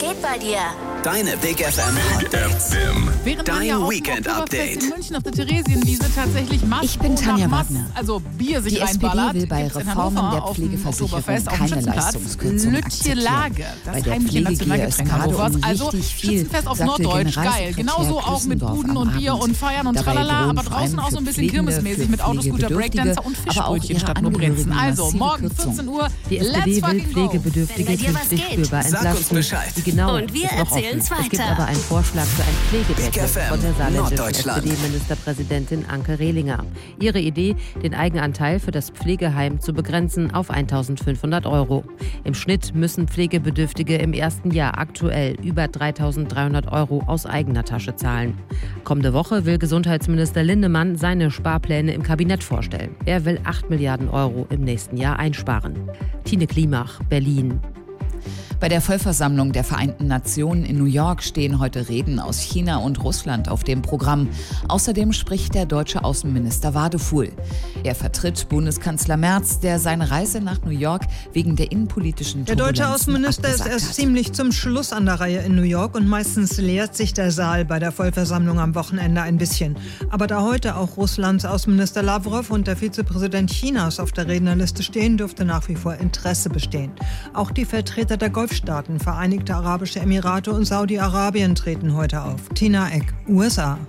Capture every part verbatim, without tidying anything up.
geht bei dir? Deine Big F M Updates. Während man Dein ja auf dem Weekend Oktoberfest Update. in München auf der Theresienwiese tatsächlich Mass Ich bin Tanja nach Mass, Wagner. also Bier sich Die S P D reinballert, will bei gibt's in Reformen Hannover der auf dem Pflegeversicherung Oktoberfest auf dem keine Schützenplatz Leistungskürzung Lütje akzeptieren. Lage, das Bei der heimliche Pflege gehe es Nationalgetränk gerade Hannovers. um Also richtig viel, Schützenfest auf sagte Norddeutsch, geil. Generalsekretär Genauso auch mit Klüssendorf Buden am und Bier Abend. und Feiern und Dabei tralala, drohen aber vor draußen allem auch so ein für bisschen Pflegende, kirmesmäßig für mit Autoscooter, Pflegebedürftige, Breakdancer und aber auch Fischbrötchen ihre statt nur Brezen. Angehörigen Also massive morgen Kürzungen. vierzehn Uhr, Die S P let's D will fucking go. Pflegebedürftige Wenn bei dir was künftig geht, spürbar sag uns entlasten. Bescheid. Wie genau Und wir ist noch offen. erzählen's Es gibt weiter. aber einen Vorschlag für ein Pflegedeckel Big F M, von der saarländischen Norddeutschland. S P D-Ministerpräsidentin Anke Rehlinger. Ihre Idee, den Eigenanteil für das Pflegeheim zu begrenzen auf eintausendfünfhundert Euro. Im Schnitt müssen Pflegebedürftige im ersten Jahr aktuell über dreitausenddreihundert Euro aus eigener Tasche zahlen. Kommende Woche will Gesundheitsminister Lindemann seine Sparpläne im Kabinett vorstellen. Er will acht Milliarden Euro im nächsten Jahr einsparen. Tine Klimach, Berlin. Bei der Vollversammlung der Vereinten Nationen in New York stehen heute Reden aus China und Russland auf dem Programm. Außerdem spricht der deutsche Außenminister Wadefuhl. Er vertritt Bundeskanzler Merz, der seine Reise nach New York wegen der innenpolitischen Der deutsche Turbulenzen Außenminister ist abgesagt erst hat. ziemlich zum Schluss an der Reihe in New York und meistens leert sich der Saal bei der Vollversammlung am Wochenende ein bisschen. Aber da heute auch Russlands Außenminister Lavrov und der Vizepräsident Chinas auf der Rednerliste stehen, dürfte nach wie vor Interesse bestehen. Auch die Vertreter der Golfstaaten, Vereinigte Arabische Emirate und Saudi-Arabien treten heute auf. Tina Eck, U S A.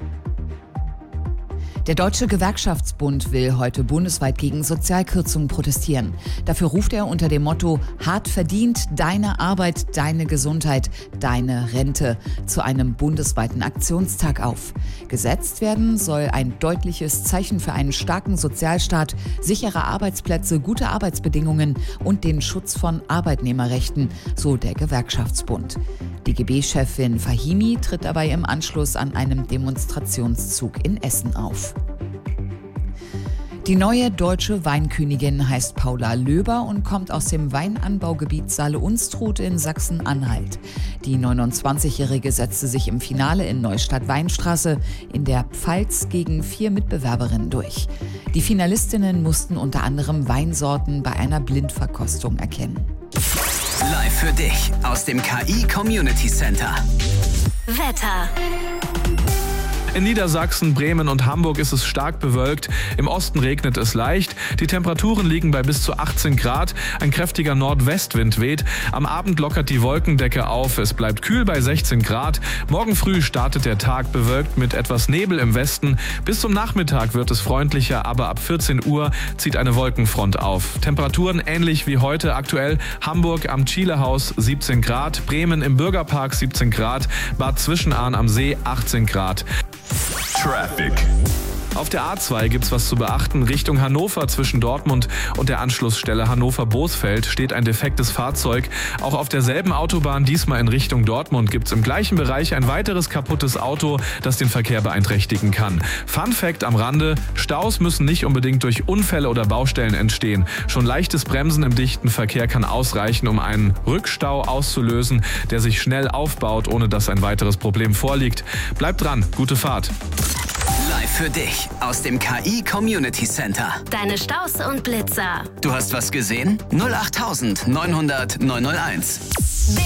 Der Deutsche Gewerkschaftsbund will heute bundesweit gegen Sozialkürzungen protestieren. Dafür ruft er unter dem Motto „Hart verdient, deine Arbeit, deine Gesundheit, deine Rente" zu einem bundesweiten Aktionstag auf. Gesetzt werden soll ein deutliches Zeichen für einen starken Sozialstaat, sichere Arbeitsplätze, gute Arbeitsbedingungen und den Schutz von Arbeitnehmerrechten, so der Gewerkschaftsbund. D G B-Chefin Fahimi tritt dabei im Anschluss an einem Demonstrationszug in Essen auf. Die neue deutsche Weinkönigin heißt Paula Löber und kommt aus dem Weinanbaugebiet Saale-Unstrut in Sachsen-Anhalt. Die neunundzwanzigjährige setzte sich im Finale in Neustadt-Weinstraße in der Pfalz gegen vier Mitbewerberinnen durch. Die Finalistinnen mussten unter anderem Weinsorten bei einer Blindverkostung erkennen. Live für dich aus dem K I Community Center. Wetter. In Niedersachsen, Bremen und Hamburg ist es stark bewölkt. Im Osten regnet es leicht. Die Temperaturen liegen bei bis zu achtzehn Grad. Ein kräftiger Nordwestwind weht. Am Abend lockert die Wolkendecke auf. Es bleibt kühl bei sechzehn Grad. Morgen früh startet der Tag bewölkt mit etwas Nebel im Westen. Bis zum Nachmittag wird es freundlicher, aber ab vierzehn Uhr zieht eine Wolkenfront auf. Temperaturen ähnlich wie heute aktuell. Hamburg am Chilehaus siebzehn Grad, Bremen im Bürgerpark siebzehn Grad, Bad Zwischenahn am See achtzehn Grad. Traffic. Auf der A zwei gibt's was zu beachten. Richtung Hannover zwischen Dortmund und der Anschlussstelle Hannover-Bosfeld steht ein defektes Fahrzeug. Auch auf derselben Autobahn, diesmal in Richtung Dortmund, gibt's im gleichen Bereich ein weiteres kaputtes Auto, das den Verkehr beeinträchtigen kann. Fun Fact am Rande: Staus müssen nicht unbedingt durch Unfälle oder Baustellen entstehen. Schon leichtes Bremsen im dichten Verkehr kann ausreichen, um einen Rückstau auszulösen, der sich schnell aufbaut, ohne dass ein weiteres Problem vorliegt. Bleibt dran, gute Fahrt. Live für dich aus dem K I Community Center. Deine Staus und Blitzer. Du hast was gesehen? null acht neunhundert neunhunderteins.